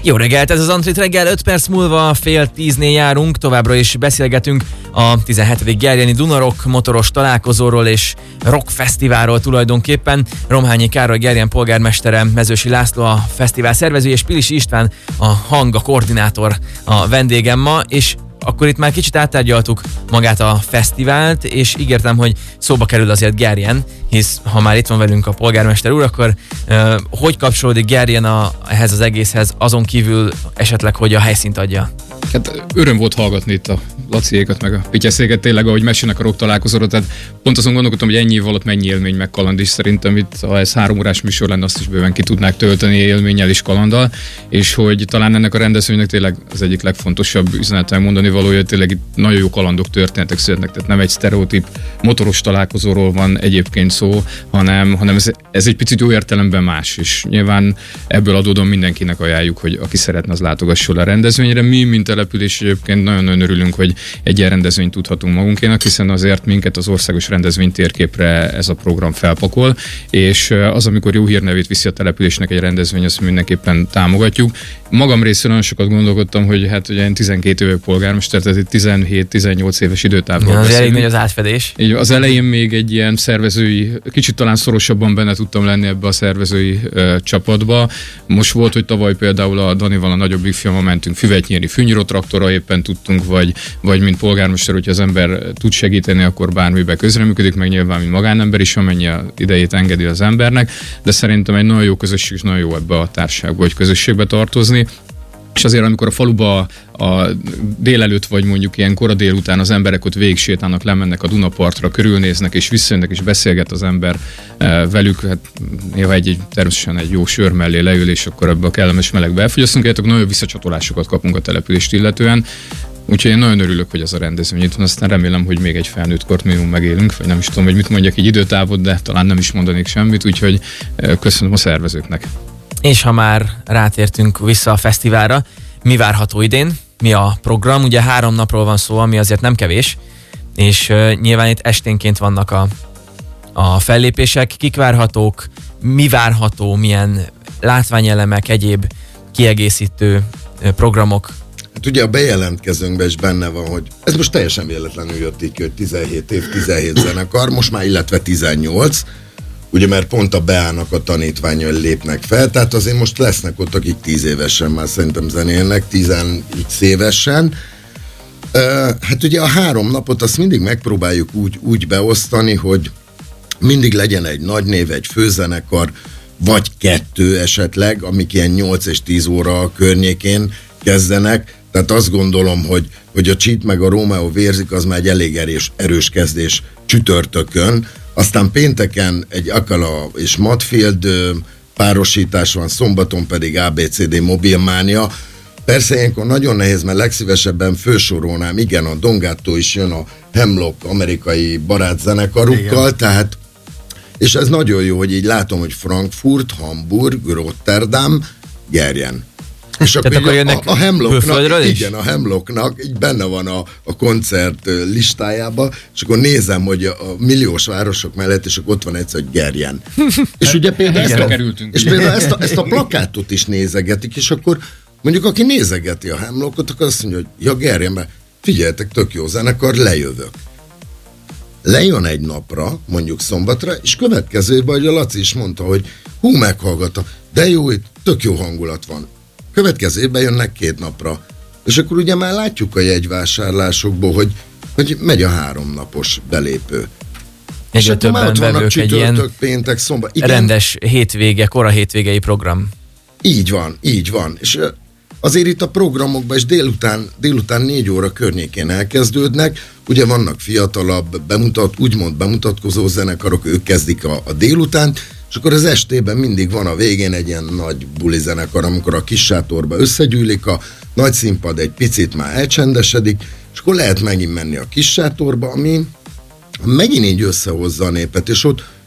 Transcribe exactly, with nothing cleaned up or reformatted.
Jó reggelt, ez az Antrit reggel, öt perc múlva fél tíznél járunk, továbbra is beszélgetünk a tizenhetedik Gerjeni Dunarock motoros találkozóról és rock fesztiválról tulajdonképpen. Romhányi Károly Gerjen polgármestere, Mezősi László a fesztivál szervező, és Pilisi István a hang, a koordinátor a vendégem ma, és akkor itt már kicsit áttárgyaltuk magát a fesztivált, és ígértem, hogy szóba kerül azért Gerjen, hisz ha már itt van velünk a polgármester úr, akkor uh, hogy kapcsolódik Gerjen a, ehhez az egészhez, azon kívül esetleg, hogy a helyszínt adja? Hát öröm volt hallgatni itt a Laciékat, meg a Pityeszéket, tényleg, ahogy mesélnek a rock találkozóra, tehát pont azon gondolkodtam, hogy ennyi év alatt mennyi élmény meg kaland is, szerintem itt, ha ez három órás műsor lenne, azt is bőven ki tudnák tölteni élménnyel és kalanddal, és hogy talán ennek a rendezvénynek tényleg az egyik legfontosabb üzenetem mondani valója, hogy tényleg itt nagyon jó kalandok történtek születnek, tehát nem egy sztereotíp motoros találkozóról van egyébként szó, hanem, hanem ez, ez egy picit jó értelemben más, és nyilván ebből adódóan mindenkinek ajánljuk, hogy aki szeretne, az látogasson a rendezvényre. Mi, mint település egyébként nagyon-nagyon örülünk, hogy egy ilyen rendezvényt tudhatunk magunkénak, hiszen azért minket az országos rendezvény térképre ez a program felpakol, és az, amikor jó hírnevét viszi a településnek egy rendezvény, azt mindenképpen támogatjuk. Magam részéről nagyon sokat gondolkodtam, hogy hát ugye én tizenkét éve polgármester, tehát egy tizenhét-tizennyolc éves időtávról ja, az beszélünk. elég nagy az átfedés. Így, az elején még egy ilyen szervezői, kicsit talán szorosabban benne tudtam lenni ebbe a szervezői ö, csapatba. Most volt, hogy tavaly például a Danival a nagyobb ifjammal mentünk füvetnyírni, fűnyíró-traktorral éppen tudtunk, vagy, vagy mint polgármester, hogyha az ember tud segíteni, akkor bármiben közreműködik, meg nyilván, mint magánember is, amennyi a idejét engedi az embernek, de szerintem egy nagyon jó közösség, és nagyon jó ebbe a társaságba, vagy közösségbe tartozni. És azért, amikor a faluba a délelőtt, vagy mondjuk ilyen kora délután az emberek ott végig sétálnak, lemennek a Dunapartra, körülnéznek, és visszajönnek, és beszélget az ember velük, hát néha egy, egy, természetesen egy jó sör mellé leül, és akkor ebbe a kellemes melegbe elfogyasztunk, és nagyon visszacsatolásokat kapunk a települést illetően. Úgyhogy én nagyon örülök, hogy ez a rendezvény itt van, aztán remélem, hogy még egy felnőtt kort minimum megélünk, vagy nem is tudom, hogy mit mondjak egy időtávot, de talán nem is mondanék semmit, úgyhogy köszönöm a szervezőknek. És ha már rátértünk vissza a fesztiválra, mi várható idén? Mi a program? Ugye három napról van szó, ami azért nem kevés, és uh, nyilván itt esténként vannak a, a fellépések. Kik várhatók? Mi várható? Milyen látványelemek, egyéb kiegészítő uh, programok? Hát ugye a bejelentkezőnkben is benne van, hogy ez most teljesen véletlenül jött így, hogy tizenhét év, tizenhét zenekar, most már illetve tizennyolc, ugye mert pont a Beának a tanítványai lépnek fel, tehát azért most lesznek ott, akik tíz évesen már szerintem zenélnek, tizenöt évesen. Uh, hát ugye a három napot azt mindig megpróbáljuk úgy, úgy beosztani, hogy mindig legyen egy nagy név, egy főzenekar, vagy kettő esetleg, amik ilyen nyolc és tíz óra környékén kezdenek, tehát azt gondolom, hogy, hogy a Cheat meg a Romeo vérzik, az már egy elég erős, erős kezdés csütörtökön, aztán pénteken egy Akala és Matfield párosítás van, szombaton pedig á bé cé dé Mobilmánia. Persze ilyenkor nagyon nehéz, mert legszívesebben fősorolnám, igen, a Don Gatto is jön a Hemlock amerikai barátzenekarukkal, igen. Tehát, és ez nagyon jó, hogy így látom, hogy Frankfurt, Hamburg, Rotterdam, Gerjen. És akkor, akkor a, a Hemlocknak, igen, a Hemlocknak így benne van a, a koncert listájában, és akkor nézem, hogy a, a milliós városok mellett, és akkor ott van egyszer, hogy Gerjen. És ugye például, ezt a, kerültünk, és például ezt, a, ezt a plakátot is nézegetik, és akkor mondjuk aki nézegeti a Hemlockot, akkor azt mondja, hogy ja, Gerjenben, figyeljetek, tök jó zenekar, lejövök. Lejön egy napra, mondjuk szombatra, és következőben, hogy a Laci is mondta, hogy hú, meghallgatta, de jó, itt tök jó hangulat van. Következő évben jönnek két napra. És akkor ugye már látjuk a jegyvásárlásokból, hogy, hogy megy a háromnapos belépő. És, és akkor már ott vannak csütörtök, péntek, szombat. Igen, rendes hétvége, kora hétvégei program. Így van, így van. És azért itt a programokban is délután, délután négy óra környékén elkezdődnek. Ugye vannak fiatalabb, bemutat, úgymond bemutatkozó zenekarok, ők kezdik a, a délutánt, és akkor az estében mindig van a végén egy ilyen nagy buli zenekar, amikor a kis sátorba összegyűlik, a nagy színpad egy picit már elcsendesedik, és akkor lehet megint menni a kis sátorba, ami megint így összehozza a népet, és ott